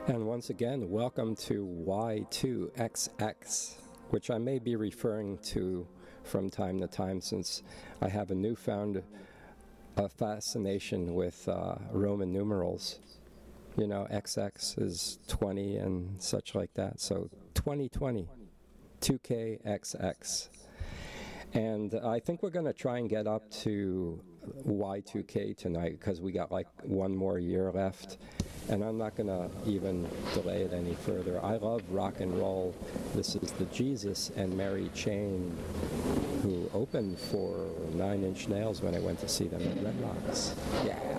And once again, welcome to Y2XX, which I may be referring to from time to time since I have a newfound fascination with Roman numerals. You know, XX is 20 and such like that. So 2020, 2KXX. And I think we're going to try and get up to Y2K tonight because we got like one more year left. And I'm not going to even delay it any further. I love rock and roll. This is the Jesus and Mary Chain, who opened for Nine Inch Nails when I went to see them at Red Rocks. Yeah.